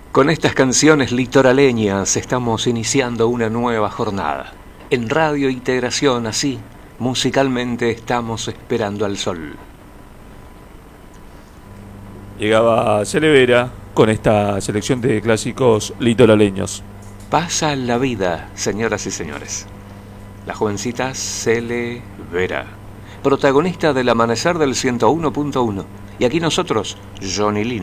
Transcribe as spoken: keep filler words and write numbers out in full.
Con estas canciones litoraleñas estamos iniciando una nueva jornada. En Radio Integración, así, musicalmente estamos esperando al sol. Llegaba Celevera con esta selección de clásicos litoraleños. Pasa la vida, señoras y señores. La jovencita Celevera, protagonista del Amanecer del ciento uno punto uno. Y aquí nosotros, Johnny Lina.